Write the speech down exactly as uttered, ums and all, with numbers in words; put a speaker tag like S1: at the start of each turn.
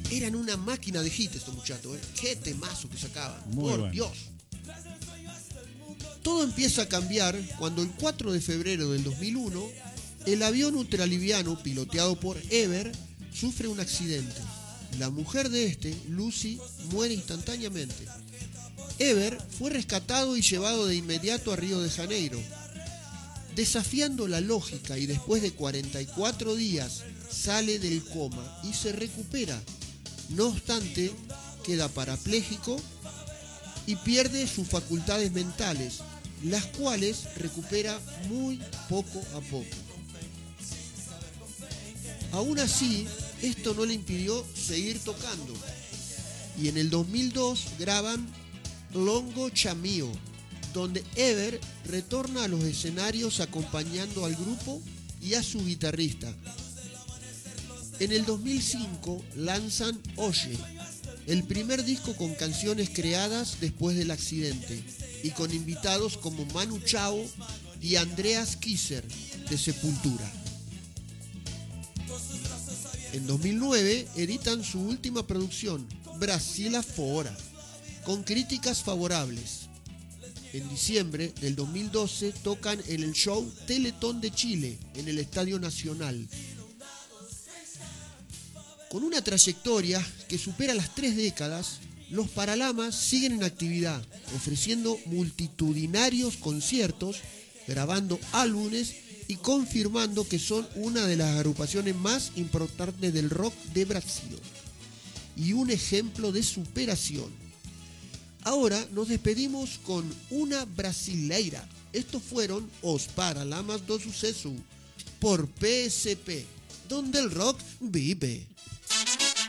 S1: Eran una máquina de hit estos muchachos, ¿eh? Qué temazo que sacaban,
S2: Muy
S1: por
S2: bueno.
S1: Dios. Todo empieza a cambiar cuando el cuatro de febrero del dos mil uno, el avión ultraliviano piloteado por Ever sufre un accidente. La mujer de este, Lucy, muere instantáneamente. Ever fue rescatado y llevado de inmediato a Río de Janeiro. Desafiando la lógica y después de cuarenta y cuatro días sale del coma y se recupera. No obstante, queda parapléjico y pierde sus facultades mentales, las cuales recupera muy poco a poco. Aún así, esto no le impidió seguir tocando. Y en el dos mil dos graban Longo Chamío, donde Ever retorna a los escenarios acompañando al grupo y a su guitarrista. En el dos mil cinco lanzan Oye, el primer disco con canciones creadas después del accidente y con invitados como Manu Chao y Andreas Kisser de Sepultura. En dos mil nueve editan su última producción, Brasil Afora, con críticas favorables. En diciembre del dos mil doce tocan en el show Teletón de Chile, en el Estadio Nacional. Con una trayectoria que supera las tres décadas, los Paralamas siguen en actividad, ofreciendo multitudinarios conciertos, grabando álbumes y confirmando que son una de las agrupaciones más importantes del rock de Brasil y un ejemplo de superación. Ahora nos despedimos con una brasileira. Estos fueron Os Paralamas do Sucesso por P S P, donde el rock vive.